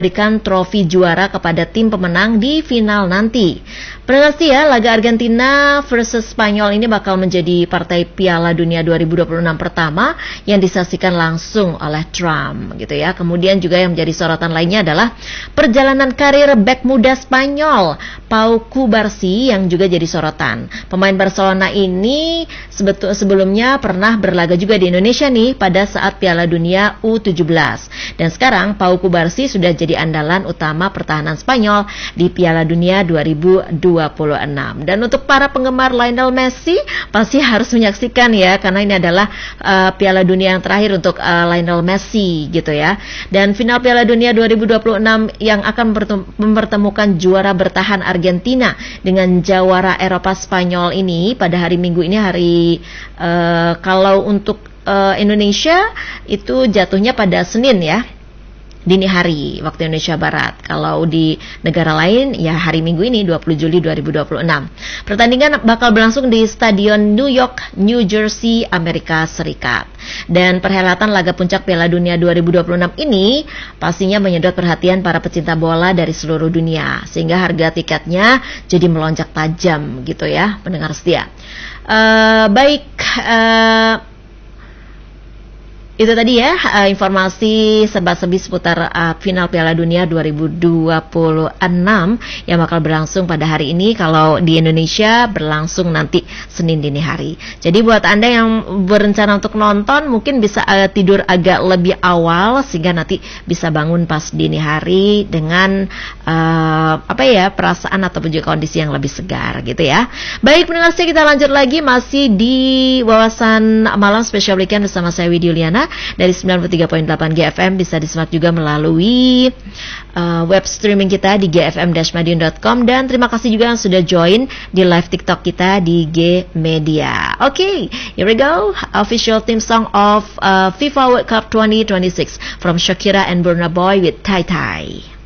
berikan trofi juara kepada tim pemenang di final nanti. Pendengar setia, laga Argentina versus Spanyol ini bakal menjadi partai Piala Dunia 2026 pertama yang disaksikan langsung oleh Trump gitu ya. Kemudian juga yang menjadi sorotan lainnya adalah perjalanan karir bek muda Spanyol, Pau Cubarsí, yang juga jadi sorotan. Pemain Barcelona ini sebelumnya pernah berlaga juga di Indonesia nih pada saat Piala Dunia U17. Dan sekarang Pau Cubarsí sudah jadi andalan utama pertahanan Spanyol di Piala Dunia 2026. Dan untuk para penggemar Lionel Messi pasti harus menyaksikan ya, karena ini adalah Piala Dunia yang terakhir untuk Lionel Messi gitu ya. Dan final Piala Dunia 2026 yang akan mempertemukan juara bertahan Argentina dengan jawara Eropa Spanyol ini pada hari Minggu ini, kalau untuk Indonesia itu jatuhnya pada Senin ya, dini hari waktu Indonesia Barat. Kalau di negara lain ya hari Minggu ini 20 Juli 2026. Pertandingan bakal berlangsung di Stadion New York, New Jersey, Amerika Serikat. Dan perhelatan laga puncak Piala Dunia 2026 ini pastinya menyedot perhatian para pecinta bola dari seluruh dunia, sehingga harga tiketnya jadi melonjak tajam gitu ya, pendengar setia. Itu tadi ya informasi serba-serbi seputar final Piala Dunia 2026 yang bakal berlangsung pada hari ini. Kalau di Indonesia berlangsung nanti Senin dini hari. Jadi buat Anda yang berencana untuk nonton mungkin bisa tidur agak lebih awal sehingga nanti bisa bangun pas dini hari dengan perasaan ataupun juga kondisi yang lebih segar gitu ya. Baik pendengar setia, kita lanjut lagi masih di Wawasan Malam Special Weekend bersama saya Widi Yuliana dari 93.8 GFM. Bisa disimak juga melalui web streaming kita di gfm-madiun.com, dan terima kasih juga yang sudah join di live TikTok kita di G Media. Okay, here we go. Official theme song of FIFA World Cup 2026 from Shakira and Burna Boy with Tai Tai.